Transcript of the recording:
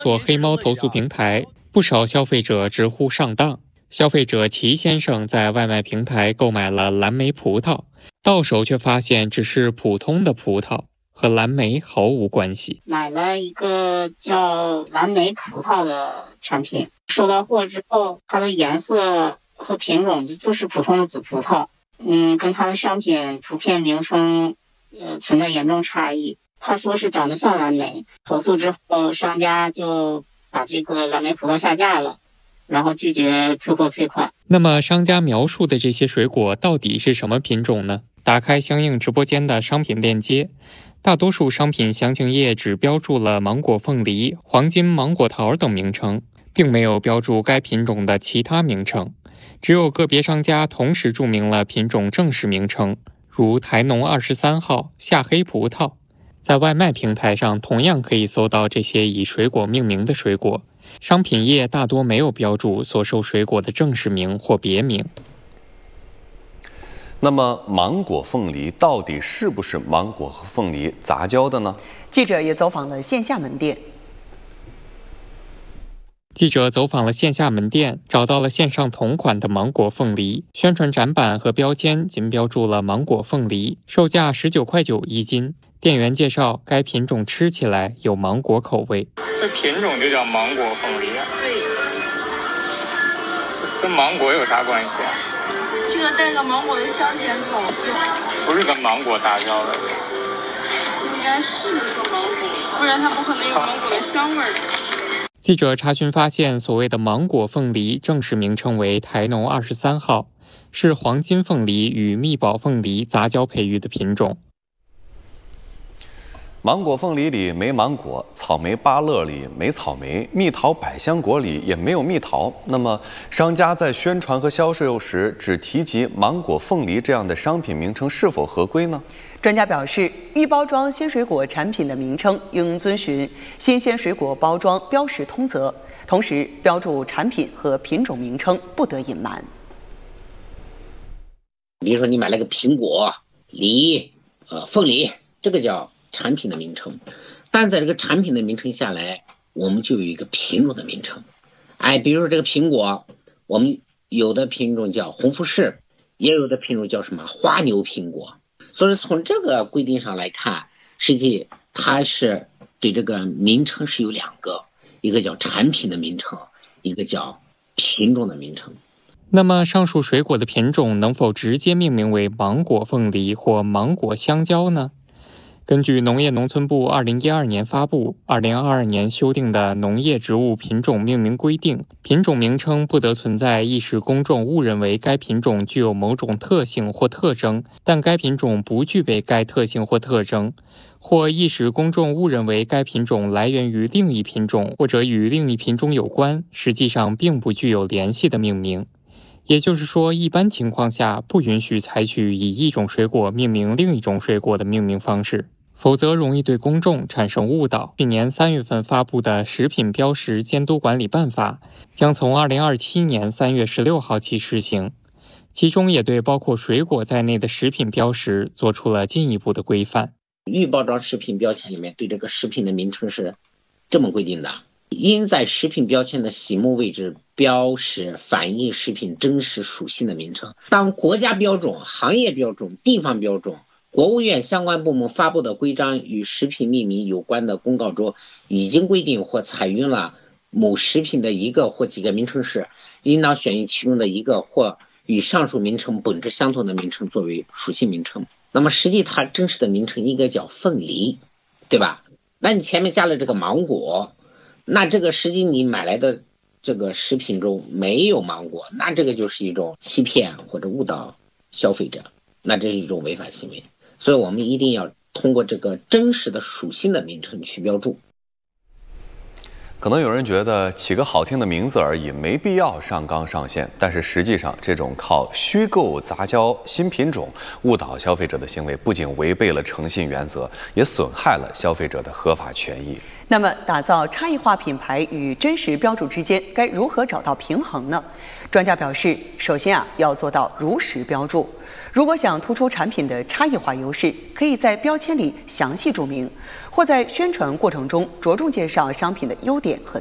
做黑猫投诉平台，不少消费者直呼上当。消费者齐先生在外卖平台购买了蓝莓葡萄，到手却发现只是普通的葡萄，和蓝莓毫无关系。 买了一个叫蓝莓葡萄的产品，收到货之后，它的颜色和品种就是普通的紫葡萄，跟它的商品图片名称存在严重差异。他说是长得像蓝莓，投诉之后，商家就把这个蓝莓葡萄下架了，然后拒绝退货退款。 那么商家描述的这些水果到底是什么品种呢？打开相应直播间的商品链接，大多数商品详情页只标注了芒果凤梨、黄金芒果桃等名称，并没有标注该品种的其他名称。只有个别商家同时注明了品种正式名称，如台农23号、夏黑葡萄。在外卖平台上同样可以搜到这些以水果命名的水果，商品页大多没有标注所售水果的正式名或别名。 那么芒果凤梨到底是不是芒果和凤梨杂交的呢？ 记者也走访了线下门店。 记者走访了线下门店，找到了线上同款的芒果凤梨，宣传展板和标签仅标注了芒果凤梨，售价19.9块一斤。店员介绍，该品种吃起来有芒果口味。 这品种就叫芒果凤梨啊？对。跟芒果有啥关系啊？ 这个带个芒果的香甜口。 不是跟芒果杂交的。 应该是芒果，不然它不可能有芒果的香味儿。 记者查询发现，所谓的芒果凤梨正式名称为台农23号，是黄金凤梨与蜜宝凤梨杂交培育的品种。 芒果凤梨里没芒果，草莓芭乐里没草莓，蜜桃百香果里也没有蜜桃。那么，商家在宣传和销售时只提及芒果凤梨这样的商品名称是否合规呢？ 专家表示，预包装鲜水果产品的名称应遵循新鲜水果包装标识通则，同时标注产品和品种名称，不得隐瞒。 比如说，你买了个苹果、梨、凤梨，这个叫产品的名称，但在这个产品的名称下来，我们就有一个品种的名称。比如说这个苹果，我们有的品种叫红富士，也有的品种叫什么花牛苹果。所以从这个规定上来看，实际它是对这个名称是有两个，一个叫产品的名称，一个叫品种的名称。 那么上述水果的品种能否直接命名为芒果凤梨或芒果香蕉呢？根据农业农村部2012年发布、2022年修订的《农业植物品种命名规定》，品种名称不得存在易使公众误认为该品种具有某种特性或特征，但该品种不具备该特性或特征，或易使公众误认为该品种来源于另一品种或者与另一品种有关，实际上并不具有联系的命名。也就是说，一般情况下不允许采取以一种水果命名另一种水果的命名方式，否则容易对公众产生误导。去年3月份发布的《食品标识监督管理办法》将从2027年3月16号起施行，其中也对包括水果在内的食品标识做出了进一步的规范。 预包装食品标签里面对这个食品的名称是这么规定的：应在食品标签的醒目位置标识反映食品真实属性的名称。当国家标准、行业标准、地方标准、国务院相关部门发布的规章与食品命名有关的公告中已经规定或采用了某食品的一个或几个名称时，应当选用其中的一个或与上述名称本质相同的名称作为属性名称。那么实际它真实的名称应该叫凤梨，对吧？那你前面加了这个芒果，那这个实际你买来的这个食品中没有芒果，那这个就是一种欺骗或者误导消费者，那这是一种违法行为。所以我们一定要通过这个真实的属性的名称去标注。 可能有人觉得起个好听的名字而已，没必要上纲上线。但是实际上，这种靠虚构杂交新品种误导消费者的行为，不仅违背了诚信原则，也损害了消费者的合法权益。 那么，打造差异化品牌与真实标注之间该如何找到平衡呢？专家表示，首先要做到如实标注。 如果想突出产品的差异化优势，可以在标签里详细注明，或在宣传过程中着重介绍商品的优点和